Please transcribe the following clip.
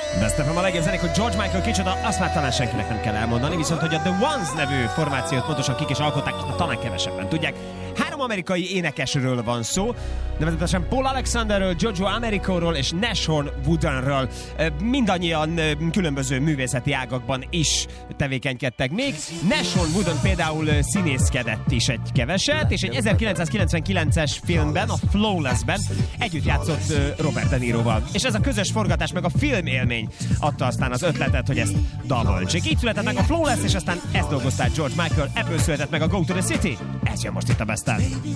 Best of a legjobb zenék, hogy George Michael kicsoda, azt már talán senkinek nem kell elmondani, viszont hogy a The Ones nevű formációt pontosan kik is alkották, talán kevesebben tudják. 3 amerikai énekesről van szó, nevezetesen Paul Alexanderről, Jojo Americoról és Nashorn Woodenről. Mindannyian különböző művészeti ágakban is tevékenykedtek még. Nashorn Wooden például színészkedett is egy keveset, és egy 1999-es filmben, a Flawless-ben együtt játszott Robert De Niroval. És ez a közös forgatás meg a filmélmény adta aztán az ötletet, hogy ezt daloltsék. Így született meg a Flawless, és aztán ezt dolgozták George Michael, ebből született meg a Go to the City. Ez jön most itt a Best of.